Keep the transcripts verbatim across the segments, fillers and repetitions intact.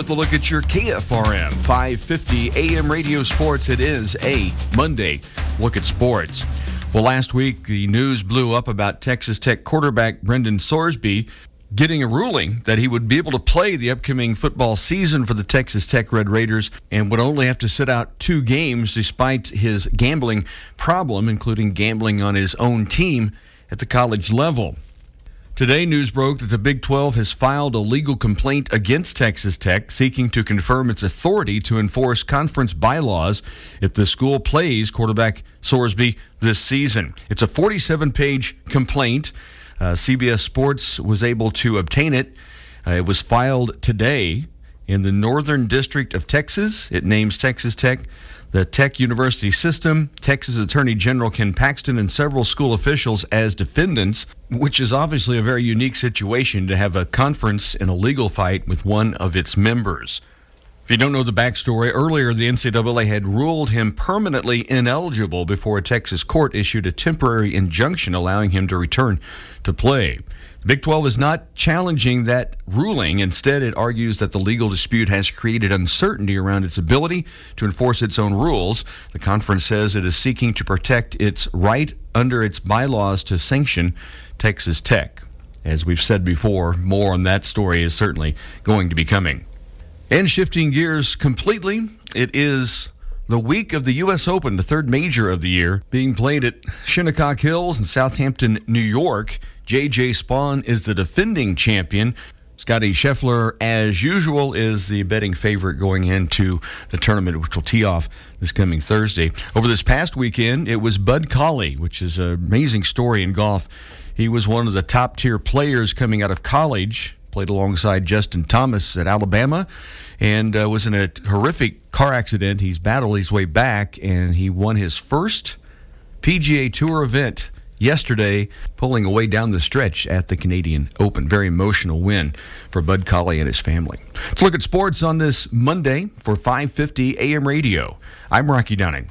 with a look at your K F R M five fifty A M radio sports. It is a Monday look at sports. Well, last week the news blew up about Texas Tech quarterback Brendan Sorsby getting a ruling that he would be able to play the upcoming football season for the Texas Tech Red Raiders and would only have to sit out two games despite his gambling problem, including gambling on his own team at the college level. Today, news broke that the Big twelve has filed a legal complaint against Texas Tech, seeking to confirm its authority to enforce conference bylaws if the school plays quarterback Sorsby this season. It's a forty-seven page complaint. Uh, C B S Sports was able to obtain it. Uh, it was filed today in the Northern District of Texas. It names Texas Tech, the Tech University System, Texas Attorney General Ken Paxton, and several school officials as defendants, which is obviously a very unique situation to have a conference in a legal fight with one of its members. If you don't know the backstory, earlier the N C double A had ruled him permanently ineligible before a Texas court issued a temporary injunction allowing him to return to play. The Big twelve is not challenging that ruling. Instead, it argues that the legal dispute has created uncertainty around its ability to enforce its own rules. The conference says it is seeking to protect its right under its bylaws to sanction Texas Tech. As we've said before, more on that story is certainly going to be coming. And shifting gears completely, it is the week of the U S Open, the third major of the year, being played at Shinnecock Hills in Southampton, New York. J J Spaun is the defending champion. Scottie Scheffler, as usual, is the betting favorite going into the tournament, which will tee off this coming Thursday. Over this past weekend, it was Bud Cauley, which is an amazing story in golf. He was one of the top-tier players coming out of college, played alongside Justin Thomas at Alabama, and uh, was in a horrific car accident. He's battled his way back, and he won his first P G A Tour event yesterday, pulling away down the stretch at the Canadian Open. Very emotional win for Bud Cauley and his family. Let's look at sports on this Monday for five fifty A M radio. I'm Rocky Dunning.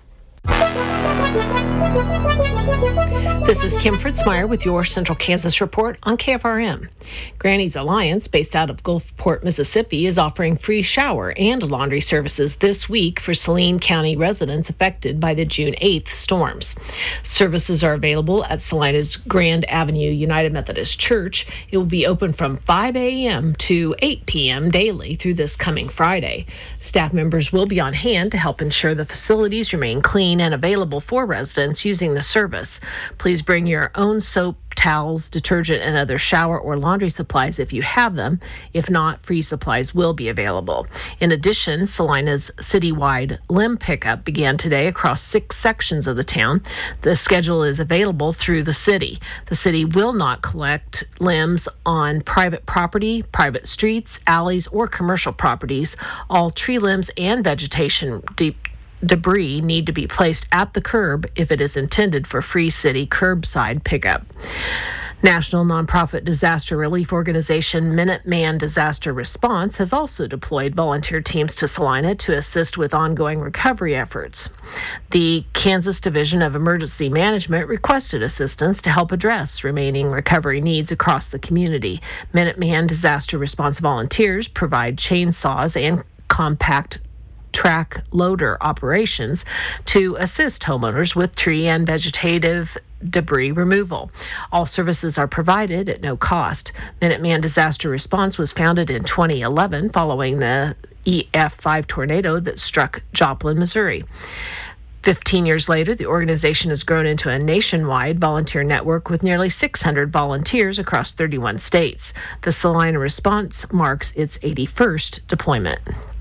This is Kim Fritzmeyer with your Central Kansas Report on K F R M. Granny's Alliance, based out of Gulfport, Mississippi, is offering free shower and laundry services this week for Saline County residents affected by the June eighth storms. Services are available at Salina's Grand Avenue United Methodist Church. It will be open from five a.m. to eight p.m. daily through this coming Friday. Staff members will be on hand to help ensure the facilities remain clean and available for residents using the service. Please bring your own soap, towels, detergent, and other shower or laundry supplies if you have them. If not, free supplies will be available. In addition, Salina's citywide limb pickup began today across six sections of the town. The schedule is available through the city. The city will not collect limbs on private property, private streets, alleys, or commercial properties. All tree limbs and vegetation de- debris need to be placed at the curb if it is intended for free city curbside pickup. National nonprofit disaster relief organization Minuteman Disaster Response has also deployed volunteer teams to Salina to assist with ongoing recovery efforts. The Kansas Division of Emergency Management requested assistance to help address remaining recovery needs across the community. Minuteman Disaster Response volunteers provide chainsaws and compact track loader operations to assist homeowners with tree and vegetative debris removal. All services are provided at no cost. Minuteman Disaster Response was founded in twenty eleven following the E F five tornado that struck Joplin, Missouri. Fifteen years later, the organization has grown into a nationwide volunteer network with nearly six hundred volunteers across thirty-one states. The Salina Response marks its eighty-first deployment.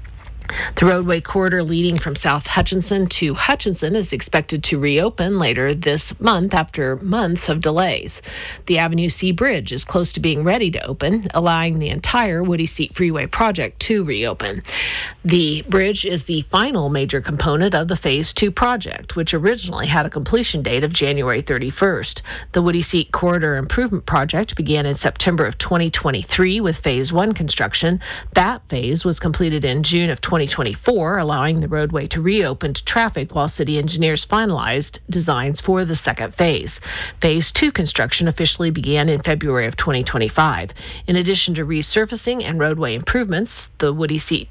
The roadway corridor leading from South Hutchinson to Hutchinson is expected to reopen later this month after months of delays. The Avenue C Bridge is close to being ready to open, allowing the entire Woody Seat Freeway project to reopen. The bridge is the final major component of the Phase two project, which originally had a completion date of January thirty-first. The Woody Seat Corridor Improvement Project began in September of twenty twenty-three with Phase one construction. That phase was completed in June of twenty twenty-four, allowing the roadway to reopen to traffic while city engineers finalized designs for the second phase. Phase two construction officially began in February of twenty twenty-five. In addition to resurfacing and roadway improvements, the Woody Seat